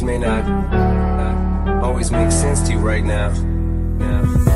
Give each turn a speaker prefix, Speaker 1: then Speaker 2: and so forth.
Speaker 1: things may not always make sense to you right now.